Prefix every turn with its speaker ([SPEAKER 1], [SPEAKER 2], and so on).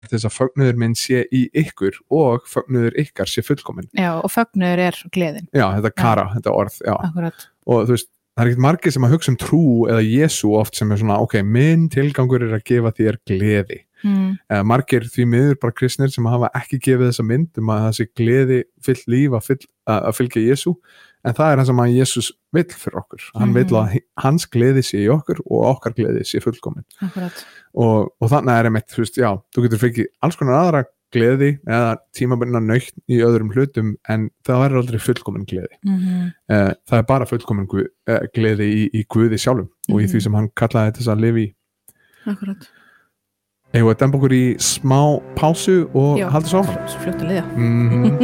[SPEAKER 1] til þess að fögnuður minn sé í ykkur og fögnuður ykkar sé fullkomin.
[SPEAKER 2] Já, og fögnuður gleðin.
[SPEAKER 1] Já, þetta kara, þetta orð, já.
[SPEAKER 2] Akkurat.
[SPEAKER 1] Og þú veist, það ekkert margir sem að hugsa trú eða Jesú oft sem svona, ok, minn tilgangur að gefa þér gleði. Margir því miður bara kristnir sem hafa ekki gefið þessa mynd að það sé gleði fyllt líf að fylgja Jesú, en það það sem að Jesús vill fyrir okkur. Hann vill að hans gleði sé í okkur og okkar gleði sé fullkomin.
[SPEAKER 2] Akkurat.
[SPEAKER 1] Og þannig einmitt, þú veist, já, þú getur fengið alls konar aðra gleði eða tímabundna nautn í öðrum hlutum, en það verður aldrei fullkomin gleði. Það bara fullkomin gleði í Guði sjálfum og í því sem hann kallaði þess að lifa í.
[SPEAKER 2] Akkurat.
[SPEAKER 1] Eigum við að demba okkur í smá pásu og halda svo áfram?
[SPEAKER 2] Fljótt að liða.